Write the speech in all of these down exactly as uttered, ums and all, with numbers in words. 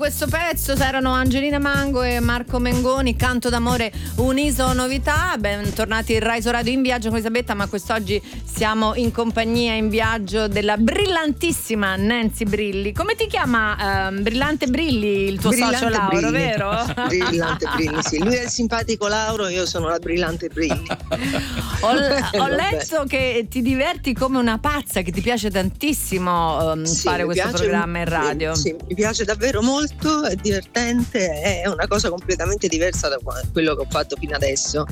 Questo pezzo erano Angelina Mango e Marco Mengoni, Canto d'amore uniso novità. Bentornati in Rai Radio in viaggio con Elisabetta, ma quest'oggi siamo in compagnia in viaggio della brillantissima Nancy Brilli. Come ti chiama? Uh, Brillante Brilli, il tuo Brillante socio Lauro, Brilli. vero? Brillante Brilli, sì. Lui è il simpatico Lauro, io sono la Brillante Brilli. Ho, ho letto che ti diverti come una pazza, che ti piace tantissimo um, Sì, fare mi questo piace, programma in radio. Sì, mi piace davvero molto, è divertente, è una cosa completamente diversa da quello che ho fatto fino adesso.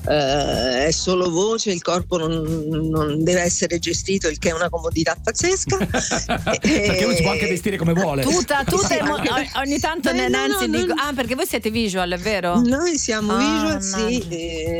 Uh, è solo voce, il corpo non, non deve essere gestito, il che è una comodità pazzesca. Perché uno si può anche vestire come vuole. Tuta, tuta, Sì, mo- anche- ogni tanto Beh, Nancy no, no, dico, non- ah, perché voi siete visual, è vero? Noi siamo Ah, visual, sì, mannaggia.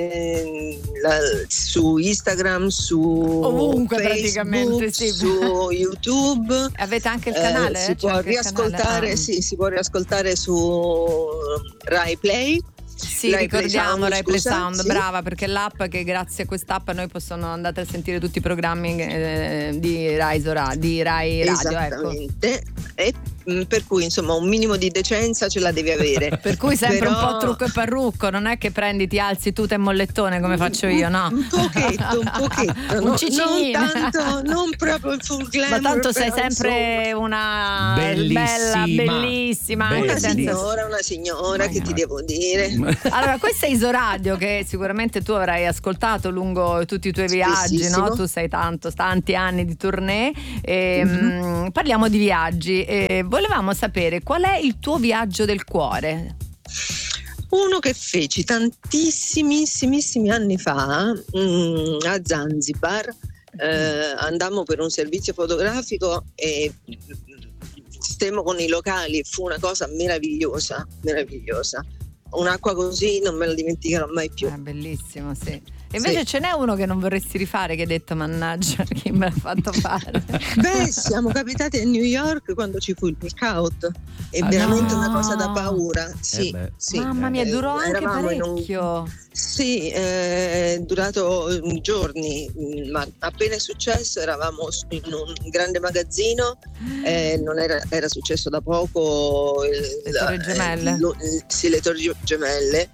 eh, la- su Instagram, su Ovunque Facebook, praticamente, sì. su YouTube. Avete anche il Eh, canale? si C'è può anche il riascoltare, canale? Ah. sì, si può riascoltare su Rai Play. Sì, Rai Play ricordiamo Sound, Rai Play scusa, Sound, sì. brava, perché l'app, che grazie a quest'app noi possono andare a sentire tutti i programmi eh, di Rai Zora- di Rai Radio, ecco. Esattamente. E mh, per cui insomma un minimo di decenza ce la devi avere. Per cui sempre Però- un po' trucco e parrucco, non è che prendi, ti alzi tuta e mollettone come faccio io, no? Un pochetto, un pochetto, Un no, non cicignino. tanto, non proprio il full glamour. Ma tanto sei però, sempre una Bellissima. bella, bellissima, anche Una Bellissima. senza... signora, una signora, Ma che no. ti devo dire? Allora, questa è Isoradio, che sicuramente tu avrai ascoltato lungo tutti i tuoi viaggi, no? Spessissimo. Tu sei tanto, tanti anni di tournée. E, Mhm. mm, parliamo di viaggi. E volevamo sapere qual è il tuo viaggio del cuore. Uno che feci tantissimissimissimi anni fa mm, a Zanzibar. Eh, andammo per un servizio fotografico e stemmo con i locali, fu una cosa meravigliosa, meravigliosa. Un'acqua così non me la dimenticherò mai più. È bellissimo, sì. E invece Sì. ce n'è uno che non vorresti rifare, che hai detto mannaggia, chi me l'ha fatto fare? Beh, siamo capitati a New York quando ci fu il blackout. È Ah, veramente no. una cosa da paura. Sì, Eh beh. sì. Mamma mia, Eh, durò anche eravamo in un- parecchio. Sì, è durato eh, giorni, mm, ma appena è successo eravamo in un grande magazzino, eh, non era, era successo da poco il- Le Torri Gemelle. eh, lo- eh, sì, le Torri Gemelle,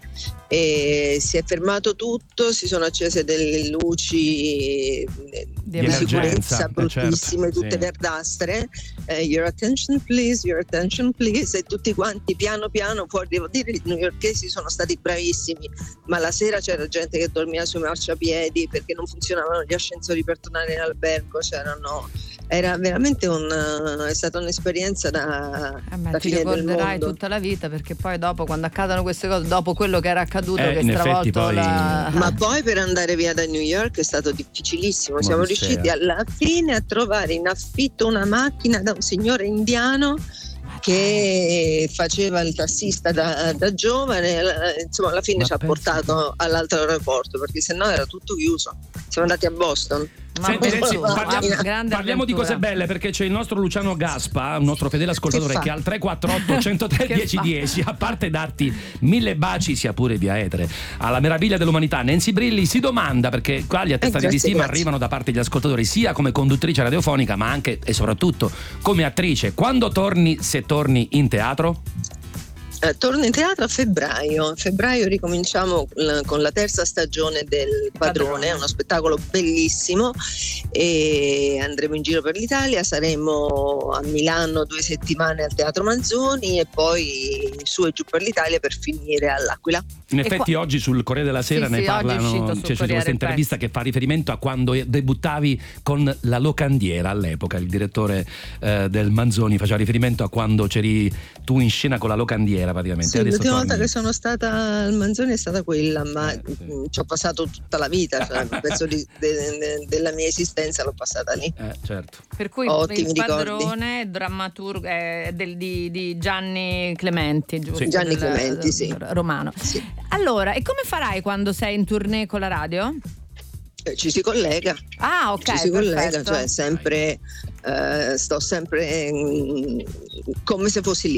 e si è fermato tutto, si sono accese delle luci eh, Di di emergenza, sicurezza eh, bruttissime, certo, tutte sì. verdastre, eh, your attention please, your attention please, e tutti quanti piano piano fuori. Devo dire, i newyorkesi sono stati bravissimi, ma la sera c'era gente che dormiva sui marciapiedi perché non funzionavano gli ascensori per tornare in albergo, c'erano, era veramente un, è stata un'esperienza da, Eh, ma da ti fine del ricorderai mondo. tutta la vita, perché poi dopo, quando accadono queste cose, dopo quello che era accaduto, Eh, che in effetti stravolto poi- la... Ma poi per andare via da New York è stato difficilissimo. Una Siamo odissea. riusciti alla fine a trovare in affitto una macchina da un signore indiano che faceva il tassista da, da giovane. eh, Insomma, alla fine Ma ci ha pensa portato all'altro aeroporto, perché sennò era tutto chiuso. Siamo andati a Boston. Ma Senti, poi- Nancy, ma- parliamo, grande parliamo di avventura. cose belle, perché c'è il nostro Luciano Gaspa, un nostro fedele ascoltatore, Che che, fa? al tre quattro otto centotré Che dieci fa? dieci, a parte darti mille baci, sia pure via etere, alla meraviglia dell'umanità, Nancy Brilli si domanda, perché qua gli attestati Eh, grazie, di stima grazie. arrivano da parte degli ascoltatori, sia come conduttrice radiofonica, ma anche e soprattutto come attrice. Quando torni, se torni in teatro? Eh, torno in teatro a febbraio. A febbraio ricominciamo l- con la terza stagione del Padrone, Padrone. è uno spettacolo bellissimo e andremo in giro per l'Italia, saremo a Milano due settimane al Teatro Manzoni e poi su e giù per l'Italia per finire all'Aquila. In E effetti qua- oggi sul Corriere della Sera Sì, ne sì, oggi è parlano, uscito sul c'è, c'è Corriere questa il intervista che fa riferimento a quando debuttavi con la locandiera all'epoca. Il direttore eh, del Manzoni faceva riferimento a quando c'eri tu in scena con la locandiera praticamente. Sì, Adesso l'ultima torni- volta che sono stata al Manzoni è stata quella, ma Eh, sì. mm, ci ho passato tutta la vita, cioè un pezzo di- de- de- della mia esistenza l'ho passata lì. Eh, certo. Per cui Ottimi il ricordi. padrone drammaturgo è del, di, di Gianni Clementi, giusto? Sì. Gianni Del- Clementi, sì. Romano. Sì. Allora, e come farai quando sei in tournée con la radio? Eh, Ci si collega. Ah, ok, ci si collega, perfetto. cioè sempre eh, sto sempre mm, come se fossi lì.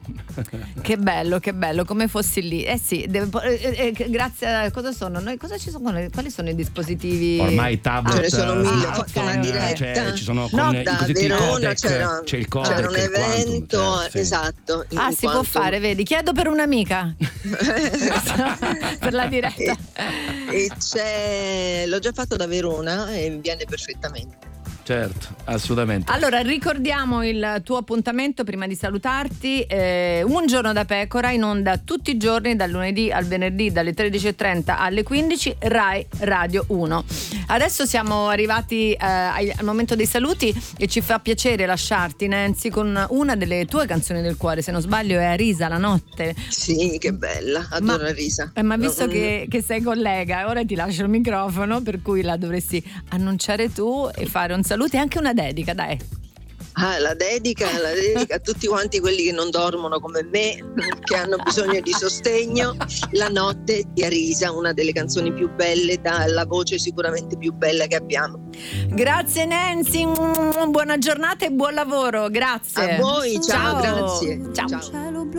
Che bello, che bello, come fossi lì. Eh sì, devo, eh, eh, grazie a cosa sono? Noi, cosa ci sono? Quali sono i dispositivi? Ormai tablet. Ce ne sono mille, ah, ho fatto okay, una okay. diretta. Cioè, ci sono no, con i da cosiddetti Verona codec, c'era, c'è il codec, c'era un il quantum, evento, certo, sì. esatto. Ah, si può fare, vedi? Chiedo per un'amica per la diretta. E, e c'è, l'ho già fatto da Verona e viene perfettamente. Certo, assolutamente. Allora, ricordiamo il tuo appuntamento prima di salutarti. Eh, Un giorno da pecora in onda tutti i giorni dal lunedì al venerdì dalle tredici e trenta alle quindici, Rai Radio uno. Adesso siamo arrivati eh, al momento dei saluti e ci fa piacere lasciarti, Nancy, con una delle tue canzoni del cuore, se non sbaglio è Arisa, La notte. Sì, che bella, adoro ma, Arisa. Eh, ma visto no, che, che sei collega, ora ti lascio il microfono, per cui la dovresti annunciare tu e fare un saluto e anche una dedica, dai. Ah, la dedica, la dedica a tutti quanti quelli che non dormono come me, che hanno bisogno di sostegno. La notte di Arisa, una delle canzoni più belle, dalla voce sicuramente più bella che abbiamo. Grazie Nancy, buona giornata e buon lavoro, grazie. A voi, ciao, ciao. grazie. Ciao. Ciao.